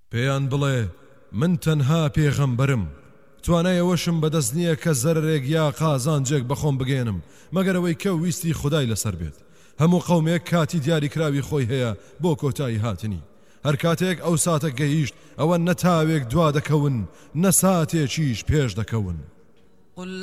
پێیان بڵێ من تەنها پێغەمبەرم توانایەوەشم بەدەست نییە کە زەرێک یا قازانجێک بەخۆم بگێنم مەگەر ئەوەی کە ویستی خودای لەسەر بێت هەموو قەومێک کاتی دیاریکراوی خۆی هەیە بۆ کۆتایی هاتنی هەر کاتێک ئەو ساتە گەیشت ئەوە نەتاوێک دوا دەکەون نەساتێکیش پێش دەکەون